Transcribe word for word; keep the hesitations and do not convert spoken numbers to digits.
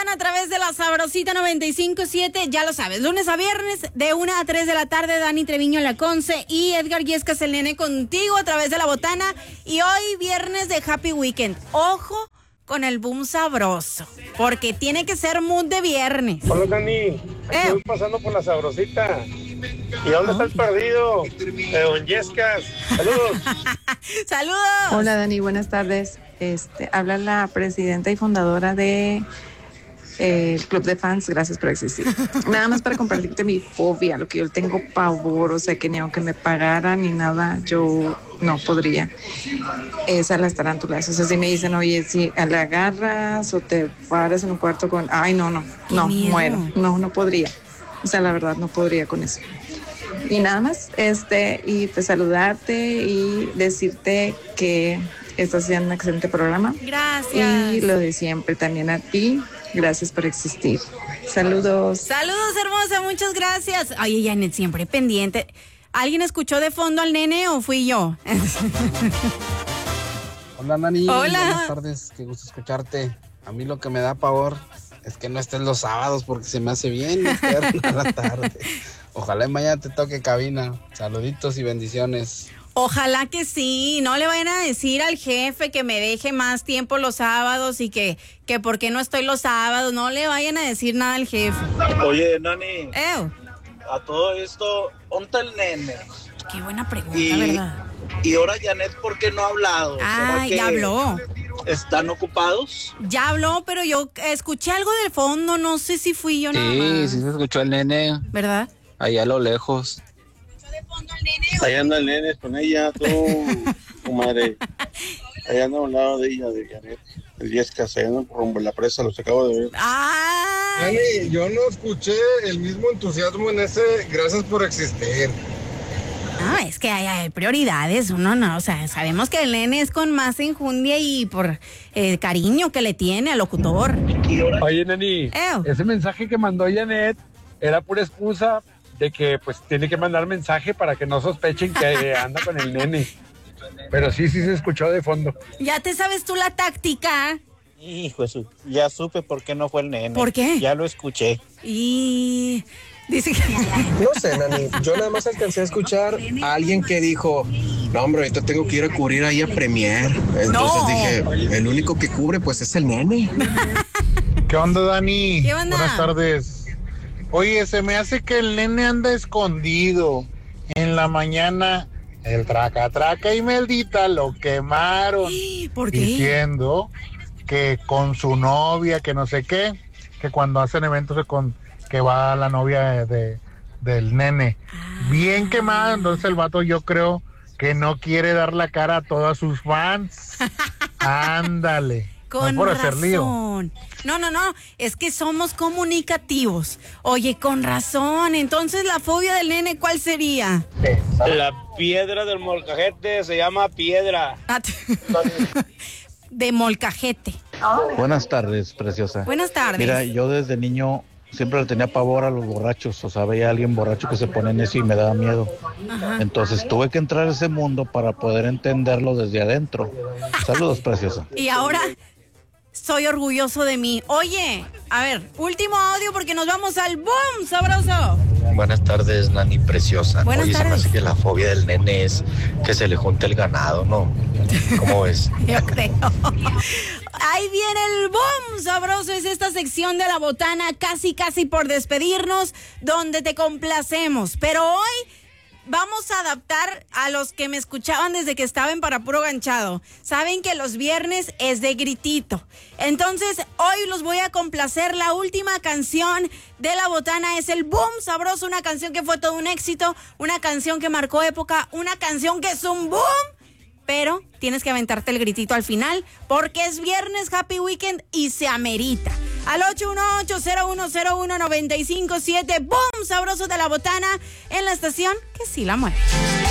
Botana a través de la Sabrosita noventa y cinco punto siete, ya lo sabes, lunes a viernes de una a tres de la tarde, Dani Treviño La Conce y Edgar Yescas el Nene contigo a través de la Botana. Y hoy viernes de Happy Weekend. Ojo con el boom sabroso, porque tiene que ser mood de viernes. Hola, Dani. Estoy eh. pasando por la Sabrosita. ¿Y dónde está el perdido? De Don Yescas. Saludos. Saludos. Hola, Dani, buenas tardes. Este, habla la presidenta y fundadora de eh, el Club de Fans. Gracias por existir. Nada más para compartirte mi fobia, lo que yo tengo pavor, o sea, que ni aunque me pagaran ni nada, yo no podría. Es a las tarántulas. O sea, si me dicen, oye, si la agarras o te paras en un cuarto con... Ay, no, no, no, muero. No, no podría. O sea, la verdad, no podría con eso. Y nada más, este, y pues saludarte y decirte que estás haciendo un excelente programa. Gracias. Y lo de siempre también a ti. Gracias por existir. Saludos. Saludos, hermosa, muchas gracias. Oye, Janet, siempre pendiente. ¿Alguien escuchó de fondo al nene o fui yo? Hola, Nani. Hola. Buenas tardes, qué gusto escucharte. A mí lo que me da pavor es que no estés los sábados porque se me hace bien eterna la tarde. Ojalá mañana te toque cabina. Saluditos y bendiciones. Ojalá que sí, no le vayan a decir al jefe que me deje más tiempo los sábados y que, que por qué no estoy los sábados, no le vayan a decir nada al jefe. Oye, Nani, Ew. a todo esto, ¿dónde está el nene? Qué buena pregunta, Y, ¿verdad? y ahora Janet, ¿por qué no ha hablado? Ah, ya habló. ¿Están ocupados? Ya habló, pero yo escuché algo del fondo, no sé si fui yo nada más. Sí, sí se escuchó el nene. ¿Verdad? Allá a lo lejos. Allá anda el nene con ella, tú, comadre. Allá anda a un lado de ella, de Janet. El Yescas, allá anda rumbo a la presa, los acabo de ver. ¡Ay! Dani, yo no escuché el mismo entusiasmo en ese gracias por existir. No, es que hay, hay prioridades, uno no, o sea, sabemos que el nene es con más enjundia y por el cariño que le tiene al locutor. Oye, Nani, Ew. ese mensaje que mandó Janet era pura excusa de que pues tiene que mandar mensaje para que no sospechen que anda con el nene. Pero sí, sí se escuchó de fondo. Ya te sabes tú la táctica. Hijo, eso, ya supe por qué no fue el nene. ¿Por qué? Ya lo escuché. Y dice que... No sé, Nani, yo nada más alcancé a escuchar a alguien que dijo, no, hombre, ahorita tengo que ir a cubrir ahí a Premier. Entonces No. dije, el único que cubre pues es el nene. ¿Qué onda, Dani? ¿Qué onda? Buenas tardes. Oye, se me hace que el nene anda escondido. En la mañana, el traca traca y Meldita lo quemaron. ¿Por qué? Diciendo que con su novia, que no sé qué, que cuando hacen eventos con que va la novia de, del nene. Ah. Bien quemada, entonces el vato yo creo que no quiere dar la cara a todas sus fans. Ándale. Con no por hacer lío. razón. No, no, no, es que somos comunicativos. Oye, con razón. Entonces, la fobia del nene, ¿cuál sería? La piedra del molcajete se llama piedra. De molcajete. Buenas tardes, preciosa. Buenas tardes. Mira, yo desde niño siempre le tenía pavor a los borrachos. O sea, veía a alguien borracho que se pone en eso y me daba miedo. Ajá. Entonces tuve que entrar a ese mundo para poder entenderlo desde adentro. Saludos, preciosa. Y ahora soy orgulloso de mí. Oye, a ver, último audio porque nos vamos al boom sabroso. Buenas tardes, Nani preciosa. Buenas Oye, tardes. se me hace que la fobia del nene es que se le junte el ganado, ¿no? ¿Cómo ves? Yo creo. Ahí viene el boom sabroso. Es esta sección de la botana, casi casi por despedirnos, donde te complacemos. Pero hoy vamos a adaptar a los que me escuchaban desde que estaba en Para Puro Ganchado. Saben que los viernes es de gritito. Entonces, hoy los voy a complacer. La última canción de la botana es el boom sabroso. Una canción que fue todo un éxito. Una canción que marcó época. Una canción que es un boom. Pero tienes que aventarte el gritito al final porque es viernes, Happy Weekend y se amerita. Al ocho uno ocho, cero uno cero uno, nueve cinco siete, boom sabroso de la botana en la estación que sí la mueve.